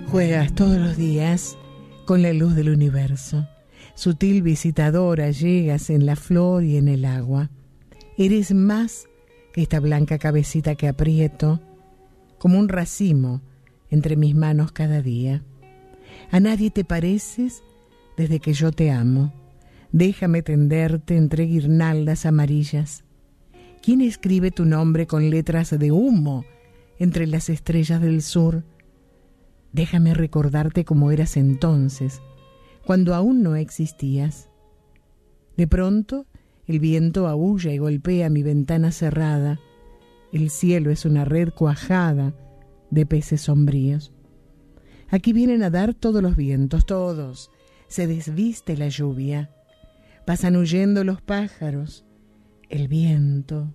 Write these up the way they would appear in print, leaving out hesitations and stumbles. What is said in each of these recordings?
Juegas todos los días con la luz del universo. Sutil visitadora, llegas en la flor y en el agua. Eres más que esta blanca cabecita que aprieto, como un racimo entre mis manos cada día. A nadie te pareces desde que yo te amo. Déjame tenderte entre guirnaldas amarillas. ¿Quién escribe tu nombre con letras de humo entre las estrellas del sur? Déjame recordarte como eras entonces, cuando aún no existías. De pronto, el viento aúlla y golpea mi ventana cerrada. El cielo es una red cuajada de peces sombríos. Aquí vienen a dar todos los vientos, todos. Se desviste la lluvia. Pasan huyendo los pájaros. El viento.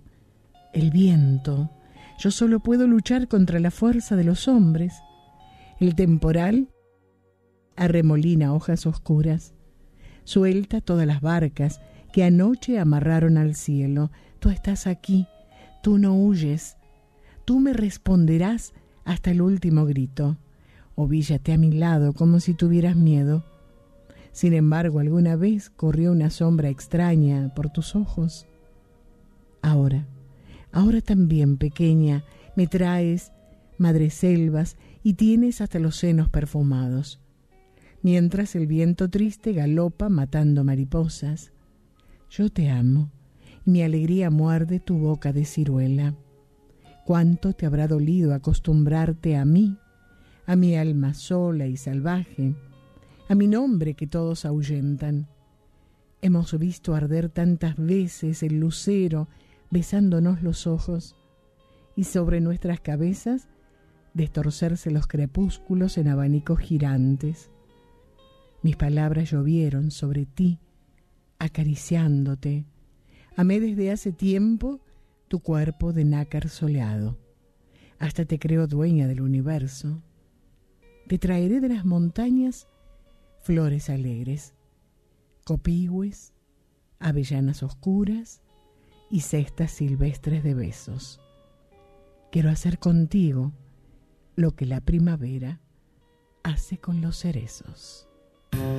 Yo solo puedo luchar contra la fuerza de los hombres. El temporal arremolina hojas oscuras, suelta todas las barcas que anoche amarraron al cielo. Tú estás aquí, tú no huyes, tú me responderás hasta el último grito. Ovíllate a mi lado como si tuvieras miedo. Sin embargo, alguna vez corrió una sombra extraña por tus ojos. Ahora también, pequeña, me traes madreselvas y tienes hasta los senos perfumados, mientras el viento triste galopa matando mariposas. Yo te amo, y mi alegría muerde tu boca de ciruela. ¿Cuánto te habrá dolido acostumbrarte a mí, a mi alma sola y salvaje, a mi nombre que todos ahuyentan? Hemos visto arder tantas veces el lucero besándonos los ojos, y sobre nuestras cabezas destorcerse los crepúsculos en abanicos girantes. Mis palabras llovieron sobre ti, acariciándote. Amé desde hace tiempo tu cuerpo de nácar soleado. Hasta te creo dueña del universo. Te traeré de las montañas flores alegres, copihue, avellanas oscuras y cestas silvestres de besos. Quiero hacer contigo lo que la primavera hace con los cerezos.